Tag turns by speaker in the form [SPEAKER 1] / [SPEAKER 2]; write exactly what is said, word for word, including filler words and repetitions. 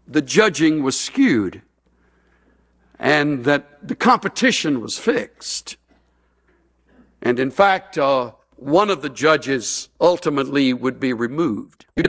[SPEAKER 1] the judging was skewed and that the competition was fixed. And in fact, uh, one of the judges ultimately would be removed.